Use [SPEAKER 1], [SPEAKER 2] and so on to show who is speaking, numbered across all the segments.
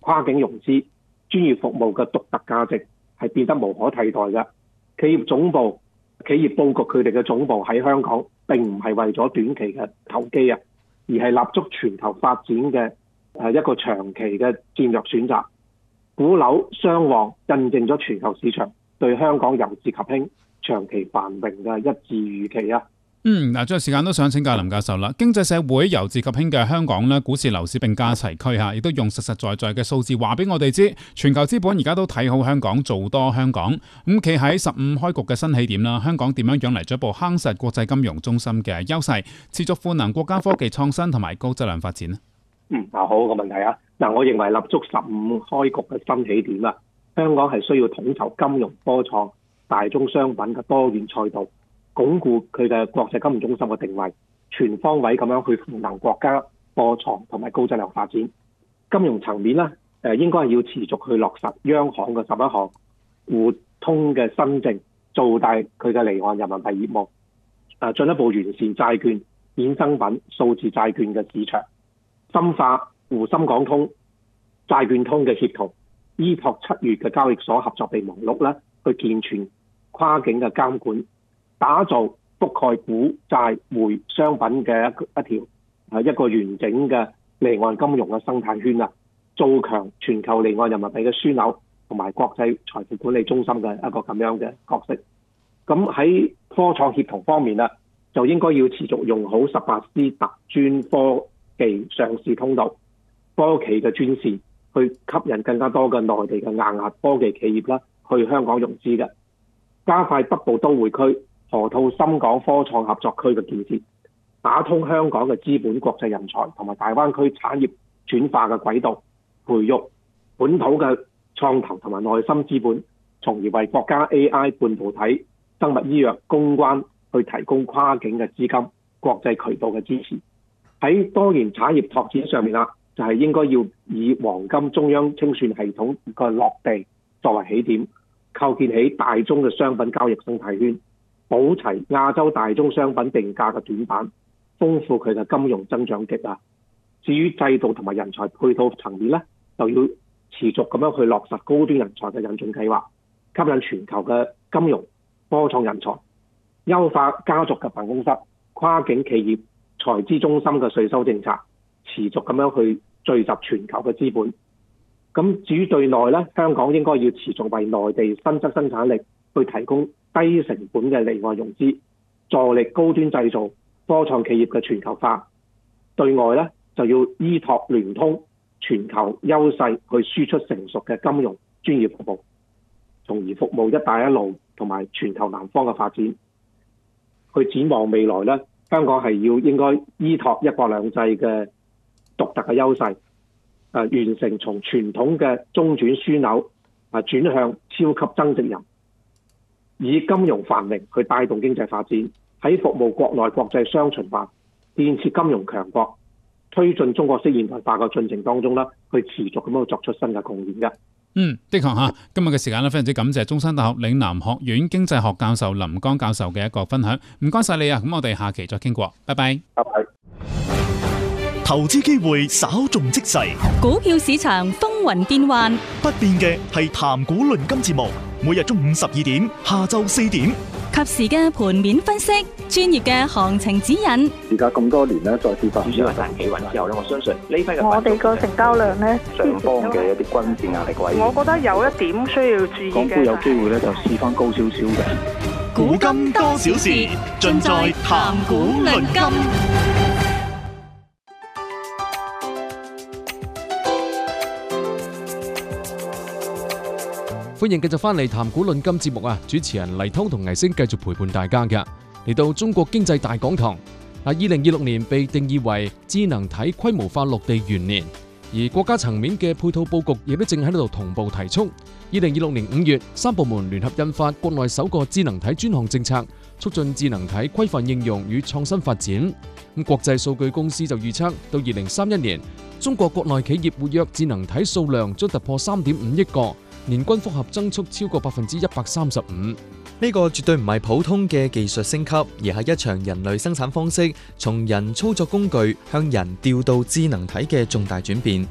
[SPEAKER 1] 跨境融資、專業服務嘅獨特價值係變得無可替代嘅。企業佈局佢哋嘅總部喺香港，並唔係為咗短期嘅投機啊，而係立足全球發展嘅一個長期嘅戰略選擇。股樓雙旺印證咗全球市場對香港由治及興、長期繁榮嘅一致預期啊！
[SPEAKER 2] 嗱，最後時間都想請教林教授啦。經濟社會由治及興嘅香港咧，股市樓市並駕齊驅嚇，亦都用實實在在嘅數字話俾我哋知，全球資本而家都睇好香港，做多香港。咁企喺15開局嘅新起點啦，香港點樣養嚟咗一部夯實國際金融中心嘅優勢，持續賦能國家科技創新同埋高質量發展呢？
[SPEAKER 1] 好個問題啊！我認為立足15開局嘅新起點啦，香港係需要統籌金融、科創、大宗商品嘅多元賽道，鞏固佢嘅國際金融中心嘅定位，全方位咁樣去賦能國家科創同埋高質量發展。金融層面咧，應該係要持續去落實央行嘅11項互通嘅新政，做大佢嘅離岸人民幣業務，進一步完善債券、衍生品、數字債券嘅市場，深化滬深港通、債券通嘅協同，依託7月嘅交易所合作備忘錄咧，去健全跨境嘅監管，打造覆蓋股債匯商品嘅一個完整嘅離岸金融嘅生態圈啊，做強全球離岸人民幣嘅樞紐同埋國際財富管理中心嘅一個咁樣嘅角色。咁喺科創協同方面啊，就應該要持續用好18C特專科技上市通道、科企嘅專線，去吸引更加多嘅內地嘅硬核科技企業啦，去香港融資嘅，加快北部都會區、河套深港科創合作區嘅建設，打通香港嘅資本國際人才同埋大灣區產業轉化嘅軌道，培育本土嘅創投同埋內心資本，從而為國家 AI、半導體、生物醫藥、公關去提供跨境嘅資金、國際渠道嘅支持。喺多元產業拓展上面啦，就係應該要以黃金中央清算系統個落地作為起點，構建起大宗嘅商品交易生態圈，補齊亞洲大宗商品定價嘅短板，豐富佢嘅金融增長極啊！至於制度同埋人才配套層面咧，就要持續咁樣去落實高端人才嘅引進計劃，吸引全球嘅金融科創人才，優化家族嘅辦公室、跨境企業財資中心嘅稅收政策，持續咁樣去聚集全球嘅資本。咁至於對內咧，香港應該要持續為內地新質生產力去提供低成本嘅離岸融資，助力高端製造、科創企業嘅全球化。對外咧就要依託聯通全球優勢去輸出成熟嘅金融專業服務，從而服務一帶一路同埋全球南方嘅發展。去展望未來咧，香港係應該依託一國兩制嘅獨特嘅優勢，完成從傳統嘅中轉樞紐轉向超級增值人，以金融繁榮去帶動經濟發展，喺服務國內國際雙循環、建設金融強國、推進中國式現代化嘅進程當中啦，去持續咁樣作出新嘅貢獻嘅。
[SPEAKER 2] 的確嚇，今日嘅時間咧，非常之感謝中山大學嶺南學院經濟學教授林江教授嘅一個分享，唔該晒你啊！咁我哋下期再傾過，拜拜。
[SPEAKER 1] 拜拜。
[SPEAKER 3] 投資機會稍縱即逝，
[SPEAKER 4] 股票市場風雲變幻，
[SPEAKER 3] 不變嘅係談股論金節目，每日中午12點，下晝4點，
[SPEAKER 4] 及時嘅盤面分析，專業嘅行情指引。
[SPEAKER 1] 而家咁多年咧，再次發展
[SPEAKER 5] 主要係賺企穩之後咧，我相信呢批嘅
[SPEAKER 6] 我哋個成交量咧，
[SPEAKER 5] 上方嘅一啲均線壓力位，
[SPEAKER 6] 我覺得有一點需要注意嘅。
[SPEAKER 1] 港股有機會咧，就試翻高少少嘅。
[SPEAKER 3] 古今多少事，盡在談股論金。
[SPEAKER 7] 歡迎繼續翻嚟談股論金節目啊！主持人黎通同倪星繼續陪伴大家嘅。嚟到中國經濟大講堂，2026年被定義為智能體規模化落地元年，而國家層面嘅配套佈局亦都正喺度同步提速。2026年5月，3部門聯合印發國內首個智能體專項政策，促進智能體規範應用與創新發展。咁國際數據公司就預測，到2031年，中國國內企業活躍智能體數量將突破3.5億個。年均複合增速超過135%，
[SPEAKER 8] 呢個絕對唔係普通嘅技術升級，而係一場人類生產方式從人操作工具向人調到智能體嘅重大轉變。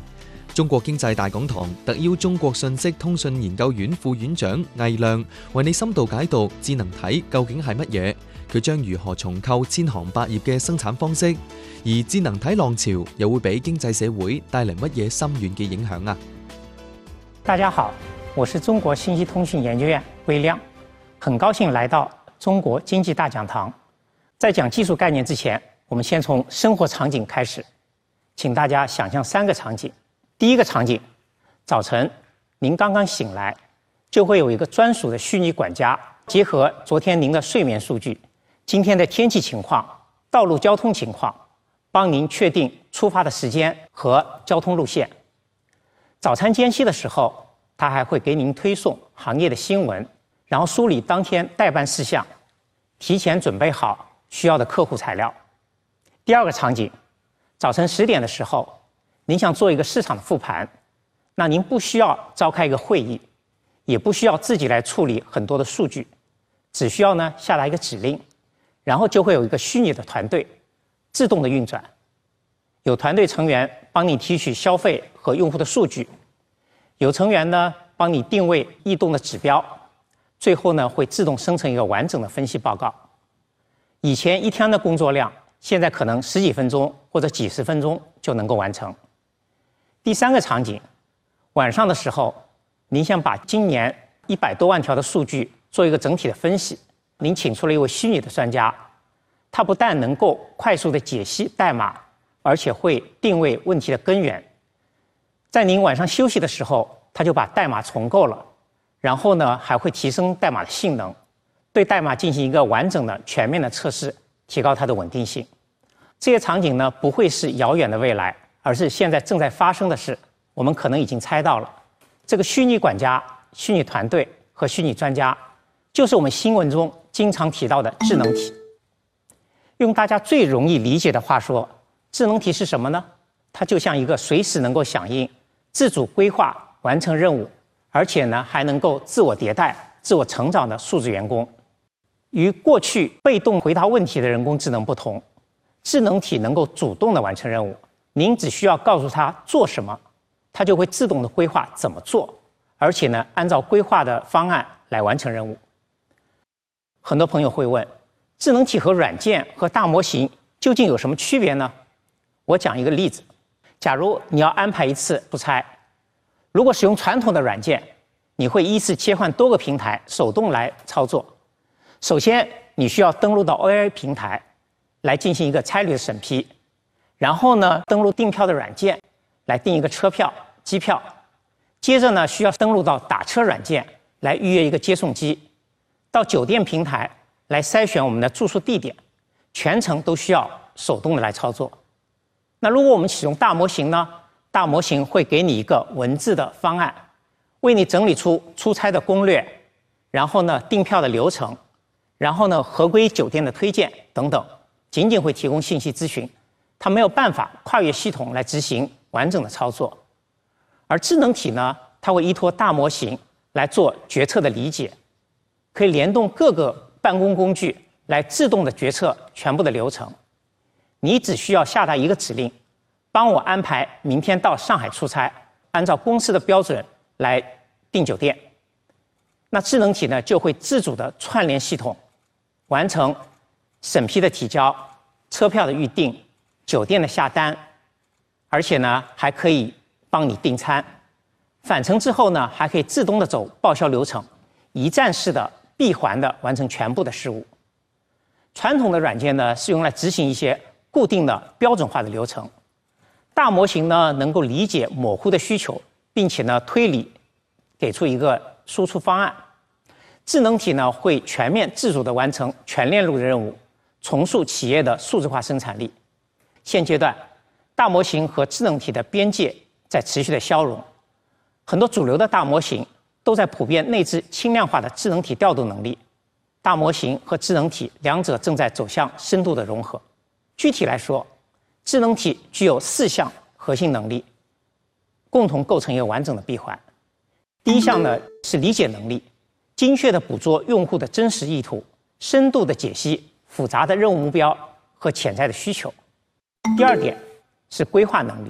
[SPEAKER 8] 中國經濟大講堂特邀中國信息通訊研究院副院長魏亮為你深度解讀智能體究竟係乜嘢，佢將如何重構千行百業嘅生產方式，而智能體浪潮又會俾經濟社會帶嚟乜嘢深遠嘅影響啊？
[SPEAKER 9] 大家好，我是中國信息通訊研究院魏亮，很高興來到中國經濟大講堂。在講技術概念之前，我們先從生活場景開始，請大家想象3個場景。第一個場景，早晨您剛剛醒來，就會有一個專屬的虛擬管家，結合昨天您的睡眠數據、今天的天氣情況、道路交通情況，幫您確定出發的時間和交通路線。早餐間隙的時候，他還會給您推送行業的新聞，然後梳理當天待辦事項，提前準備好需要的客戶材料。第二個場景，早晨10點的時候，您想做一個市場的復盤，那您不需要召開一個會議，也不需要自己來處理很多的數據，只需要呢下達一個指令，然後就會有一個虛擬的團隊自動的運轉，有團隊成員幫你提取消費和用戶的數據，有成員呢幫你定位異動的指標，最後呢會自動生成一個完整的分析報告。以前一天的工作量，現在可能10幾分鐘或者幾十分鐘就能夠完成。第3個場景，晚上的時候，您想把今年100多萬條的數據做一個整體的分析，您請出了一位虛擬的專家，他不但能夠快速的解析代碼，而且會定位問題的根源。在您晚上休息的時候，他就把代碼重構了，然後呢還會提升代碼的性能，對代碼進行一個完整的全面的測試，提高它的穩定性。這些場景呢不會是遙遠的未來，而是現在正在發生的事，我們可能已經猜到了。這個虛擬管家、虛擬團隊和虛擬專家，就是我們新聞中經常提到的智能體。用大家最容易理解的話說，智能體是什麼呢？它就像一個隨時能夠響應、自主規劃、完成任務，而且呢還能夠自我迭代、自我成長的數字員工。與過去被動回答問題的人工智能不同，智能體能夠主動的完成任務。您只需要告訴他做什麼，他就會自動的規劃怎麼做，而且呢，按照規劃的方案來完成任務。很多朋友會問，智能體和軟件和大模型究竟有什麼區別呢？我講一個例子，假如你要安排一次出差，如果使用傳統的軟件，你會依次切換多個平台，手動來操作。首先，你需要登錄到 OAI 平台來進行一個差旅的審批。然後呢，登錄訂票的軟件來訂一個車票、機票。接着呢，需要登錄到打車軟件來預約一個接送機，到酒店平台來篩選我們的住宿地點，全程都需要手動的來操作。那如果我們使用大模型呢，大模型會給你一個文字的方案，為你整理出出差的攻略，然後呢，訂票的流程，然後呢，合規酒店的推薦等等，僅僅會提供信息諮詢。它沒有辦法跨越系統來執行完整的操作，而智能體呢，它會依託大模型來做決策的理解，可以聯動各個辦公工具來自動的決策全部的流程。你只需要下達一個指令，幫我安排明天到上海出差，按照公司的標準來訂酒店。那智能體呢，就會自主的串聯系統，完成審批的提交、車票的預訂、酒店的下單，而且呢還可以幫你訂餐，返程之後呢還可以自動的走報銷流程，一站式的閉環的完成全部的事務。傳統的軟件呢是用來執行一些固定的標準化的流程，大模型呢能夠理解模糊的需求，並且呢推理給出一個輸出方案。智能體呢會全面自主的完成全鏈路的任務，重塑企業的數字化生產力。現階段，大模型和智能體的邊界在持續的消融，很多主流的大模型都在普遍內置輕量化的智能體調度能力。大模型和智能體兩者正在走向深度的融合。具體來說，智能體具有4項核心能力，共同構成一個完整的閉環。第一項呢是理解能力，精確地捕捉用戶的真實意圖，深度地解析複雜的任務目標和潛在的需求。第二點是規劃能力，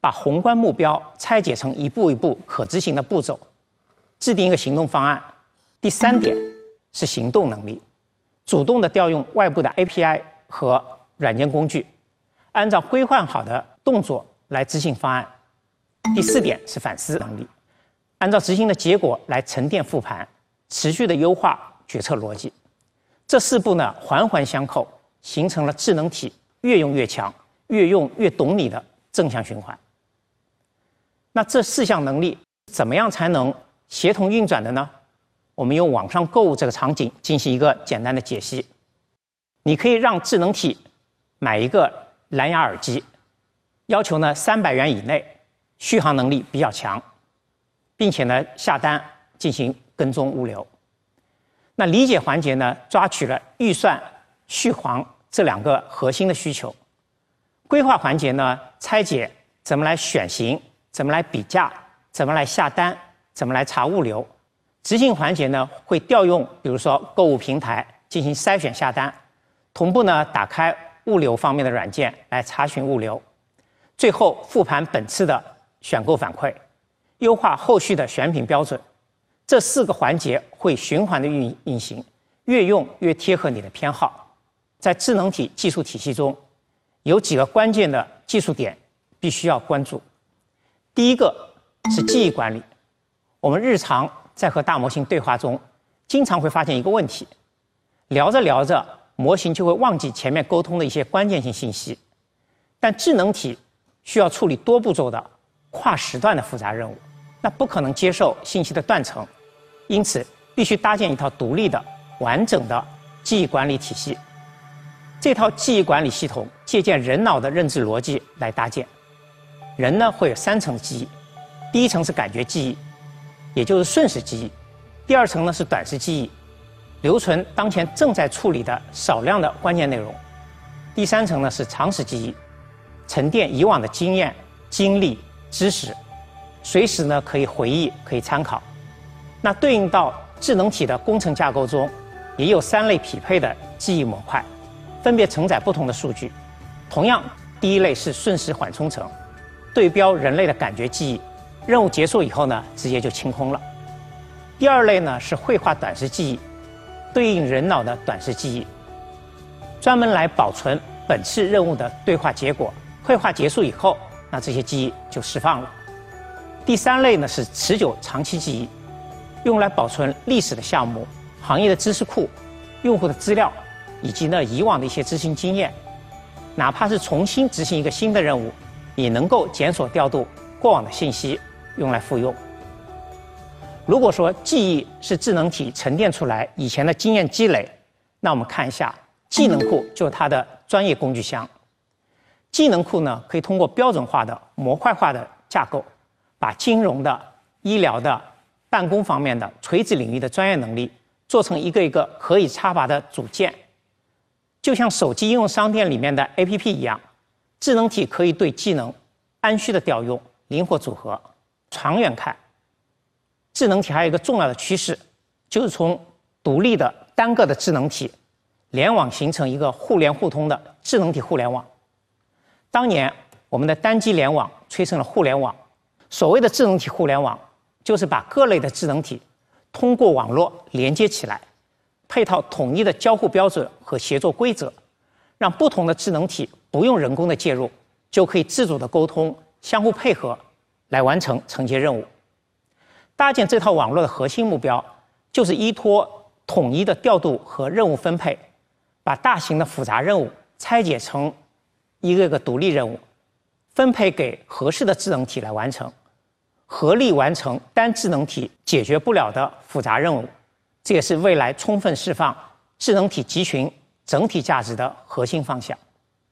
[SPEAKER 9] 把宏观目标拆解成一步一步可执行的步骤，制定一个行动方案。第3点是行动能力，主动的调用外部的 API 和软件工具，按照规划好的动作来执行方案。第4点是反思能力，按照执行的结果来沉淀复盘，持续的优化决策逻辑。这4步呢环环相扣，形成了智能体越用越强，越用越懂你的正向循环。那这4项能力怎么样才能协同运转的呢？我们用网上购物这个场景进行一个简单的解析。你可以让智能体买一个蓝牙耳机，要求呢300元以内，续航能力比较强，并且呢下单进行跟踪物流。那理解环节呢抓取了预算、续航这2个核心的需求。规划环节呢拆解怎么来选型，怎么来比价，怎么来下单，怎么来查物流。执行环节呢会调用比如说购物平台进行筛选下单，同步呢打开物流方面的软件来查询物流。最后复盘本次的选购反馈，优化后续的选品标准。这4个环节会循环的运行，越用越贴合你的偏好。在智能体技术体系中，有几个关键的技术点必须要关注。第一个是记忆管理。我们日常在和大模型对话中，经常会发现一个问题，聊着聊着，模型就会忘记前面沟通的一些关键性信息。但智能体需要处理多步骤的跨时段的复杂任务，那不可能接受信息的断层，因此必须搭建一套独立的、完整的记忆管理体系。这套记忆管理系统借鉴人脑的认知逻辑来搭建。人呢会有3层记忆，第一层是感觉记忆，也就是瞬时记忆；第2层呢是短时记忆，留存当前正在处理的少量的关键内容；第3层呢是长时记忆，沉淀以往的经验、经历、知识，随时呢可以回忆、可以参考。那对应到智能体的工程架构中，也有3类匹配的记忆模块，分别承载不同的数据。同样，第一类是瞬时缓冲层，对标人类的感觉记忆，任务结束以后呢，直接就清空了。第2类呢是绘画短时记忆，对应人脑的短时记忆，专门来保存本次任务的对话结果。绘画结束以后，那这些记忆就释放了。第3类呢是持久长期记忆，用来保存历史的项目、行业的知识库、用户的资料，以及呢以往的一些执行经验。哪怕是重新执行一个新的任务，也能够检索调度过往的信息，用来复用。如果说记忆是智能体沉淀出来以前的经验积累，那我们看一下技能库，就是它的专业工具箱。技能库呢，可以通过标准化的模块化的架构，把金融的、医疗的、办公方面的垂直领域的专业能力做成一个一个可以插拔的组件，就像手机应用商店里面的 APP 一样，智能体可以对技能按需的调用，灵活组合。长远看，智能体还有一个重要的趋势，就是从独立的单个的智能体联网形成一个互联互通的智能体互联网。当年我们的单机联网催生了互联网，所谓的智能体互联网，就是把各类的智能体通过网络连接起来，配套统一的交互标准和协作规则，让不同的智能体不用人工的介入，就可以自主的沟通、相互配合，来完成承接任务。搭建这套网络的核心目标，就是依托统一的调度和任务分配，把大型的复杂任务拆解成一个个独立任务，分配给合适的智能体来完成，合力完成单智能体解决不了的复杂任务。这也是未来充分释放智能体集群整体价值的核心方向。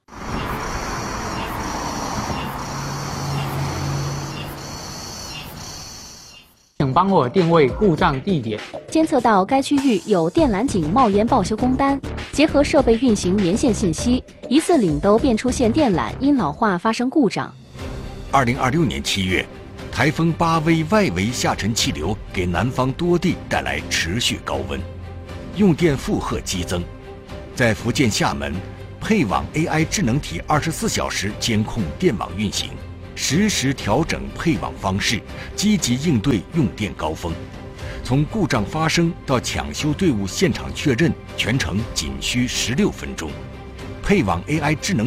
[SPEAKER 10] 请帮我定位故障地点。
[SPEAKER 11] 监测到该区域有电缆井冒烟报修工单，结合设备运行连线信息，疑似领兜便出现电缆因老化发生故障。
[SPEAKER 12] 2026年7月，台风8V 外围下沉气流给南方多地带来持续高温，用电负荷激增。在福建厦门，配网 AI 智能体24小时监控电网运行， 实时调整配网方式，积极应对用电高峰。从故障发生到抢修队伍现场确认，全程仅需16分钟。配网 AI 智能